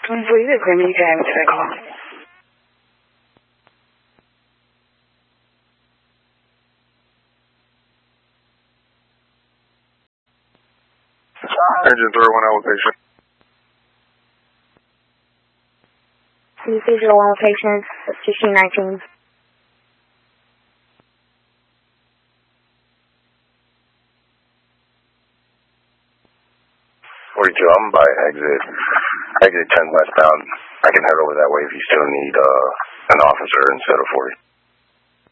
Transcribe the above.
Please agree me time to call. Engine 301 location. CC01 location is 1619. 42, I'm by exit 10 westbound. I can head over that way if you still need an officer instead of 40.